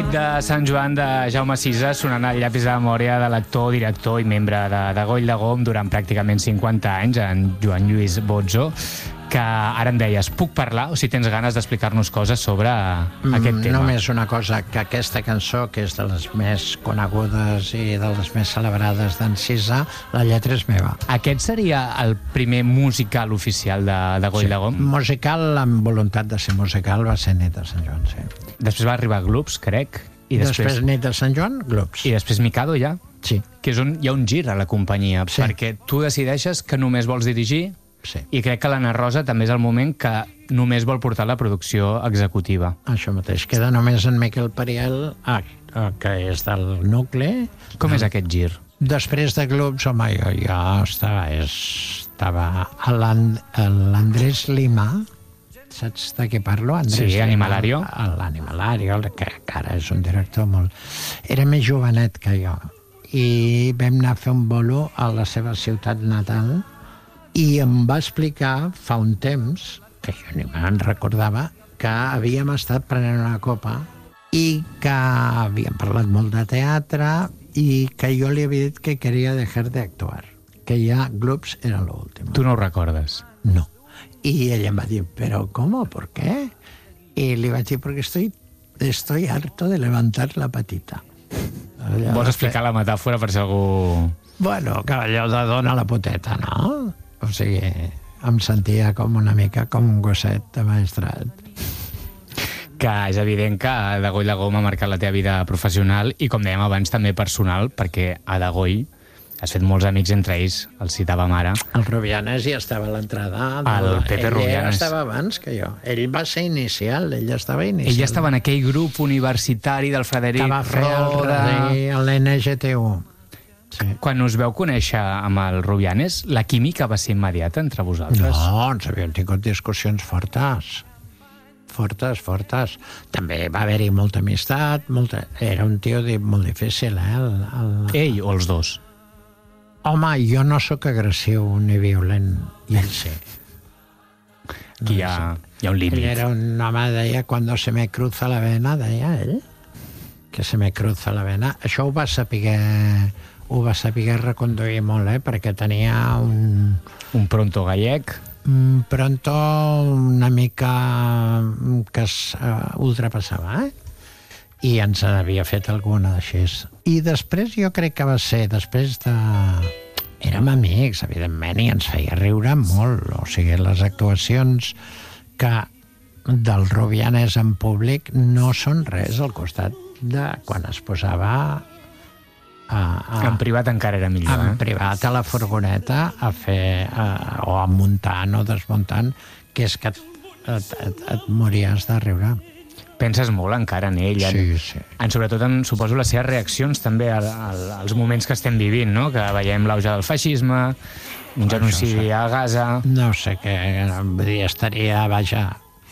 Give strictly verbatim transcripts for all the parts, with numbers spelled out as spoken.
nit de Sant Joan de Jaume Sisa sonant el llapis de memòria de l'actor, director i membre de, de Goll de Gom durant pràcticament cinquanta anys, en Joan Lluís Bozzo, que ara em deies, puc parlar o si tens ganes d'explicar-nos coses sobre mm, aquest tema? Només una cosa, que aquesta cançó, que és de les més conegudes i de les més celebrades d'en Sisa, la lletra és meva. Aquest seria el primer musical oficial de, de Goll sí. de Gom? Musical, amb voluntat de ser musical, va ser Nit de Sant Joan, sí. Després va arribar Gloops, crec. I després, després Nit de Sant Joan, Gloops. I després Mikado, ja? Sí. Que és on hi ha un gir a la companyia, sí. perquè tu decideixes que només vols dirigir. Sí. I crec que l'Anna Rosa també és el moment que només vol portar la producció executiva. Això mateix. Queda només en Miquel Pariel, ah, que és del nucli. Com del... és aquest gir? Després de Gloops, home, jo ja estava, estava a l'Andrés Lima, saps de què parlo? Andrés sí, Lima, Animalario. L'Animalario, que encara és un director molt... Era més jovenet que jo. I vam anar a fer un bolo a la seva ciutat natal i em va explicar fa un temps, que jo ni me'n recordava, que havíem estat prenent una copa i que havíem parlat molt de teatre i que jo li havia dit que quería dejar de actuar, que ja Gloops era l'últim. Tu no ho recordes? No. I ella em va dir, ¿pero cómo? ¿Por qué? I li vaig dir, porque estoy, estoy harto de levantar la patita. Allò Vols explicar fer... la metàfora per si algú... Bueno, que allò de dona la poteta, no? O sigui, em sentia com una mica com un gosset de maestrat. Que és evident que de Goll de Gom ha marcat la teva vida professional i, com dèiem abans, també personal, perquè a de Goll has fet molts amics, entre ells el citàvem ara. El Rubianes ja estava a l'entrada. El Pepe ell Rubianes. Ell estava abans que jo. Ell va ser inicial, ell estava inicial. Ell ja estava en aquell grup universitari del Frederic Roda. Que va fer l'N G T U. Sí. Quan us veu conèixer amb el Rubianes, la química va ser immediata entre vosaltres? No, ens havíem tingut discussions fortes. Fortes, fortes. També va haver-hi molta amistat, molta... Era un tio molt difícil, eh? El, el... Ell o els dos? Home, jo no sóc agressiu ni violent, i ell sí. Aquí hi ha, hi ha un límit. Ell era un home, deia, cuando se me cruza la vena, deia ell, que se me cruza la vena. Això ho va saber... ho va saber reconduir molt, eh? Perquè tenia un... Un pronto gallec. Un pronto una mica que es uh, ultrapassava, eh? I ens havia fet alguna d'així. I després jo crec que va ser, després de... Érem amics, evidentment, i ens feia riure molt. O sigui, les actuacions que del Rubianes en públic no són res al costat de quan es posava... A, a, en privat encara era millor, en eh? privat a la furgoneta a fer, a, o a muntant o desmuntant, que és que et, et, et, et mories de riure. Penses molt encara en ell, sí, en, sí. en sobretot en, suposo, les seves reaccions també al, al, als moments que estem vivint, no? Que veiem l'auge del feixisme, un genocidi a Gaza... No sé què, vull dir, estaria, vaja,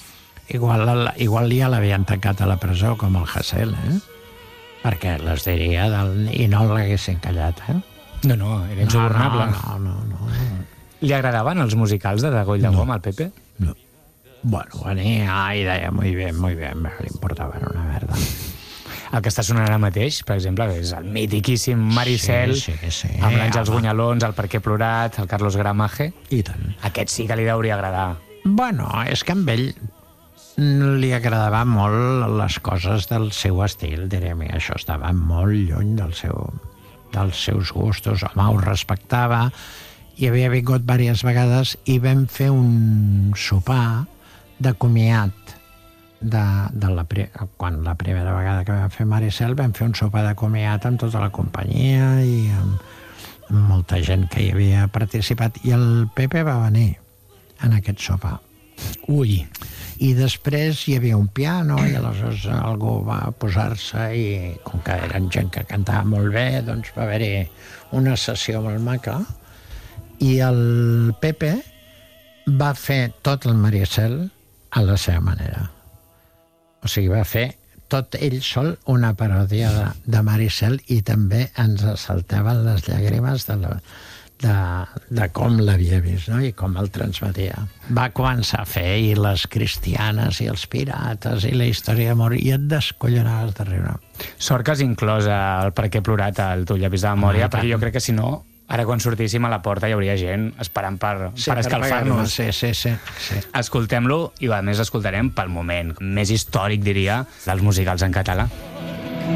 igual, igual ja l'havien tancat a la presó com el Hasél, eh? Perquè les diria del... i no l'haguessin callat, eh? No, no, era insubornable. No, no, no, no. Li agradaven els musicals de Goll de Gom, no. Al Pepe? No. Bueno, venia i deia muy bien, muy bien, li importava una merda. El que està sonant ara mateix, per exemple, és el mitiquíssim Maricel, sí, sí, sí. amb l'Àngels Gunyalons, el Per què he plorat, el Carlos Gramaje. I tant. Aquest sí que li hauria agradar. Bueno, és que amb ell li agradava molt les coses del seu estil, direm, i això estava molt lluny del seu, dels seus gustos. Home, ho respectava, i havia vingut diverses vegades i vam fer un sopar de comiat de, de la, quan la primera vegada que vam fer Maricel vam fer un sopar de comiat amb tota la companyia i amb, amb molta gent que hi havia participat, i el Pepe va venir en aquest sopar. Ui! I després hi havia un piano i aleshores algú va posar-se i com que eren gent que cantava molt bé, doncs va haver-hi una sessió molt maca i el Pepe va fer tot el Maricel a la seva manera. O sigui, va fer tot ell sol una paròdia de, de Maricel, i també ens saltaven les llàgrimes de la, de, de com l'havia vist, no? I com el transmetia. Va començar a fer i les cristianes i els pirates i la història d'amor, i et descollonaves de riure. Sort que has inclòs el Per què he plorat al Tu llavis de memòria, ah, perquè jo crec que si no, ara quan sortíssim a la porta hi hauria gent esperant per, sí, per escalfar-nos. Sí, sí, sí, sí. Escoltem-lo, i a més escoltarem pel moment més històric, diria, dels musicals en català.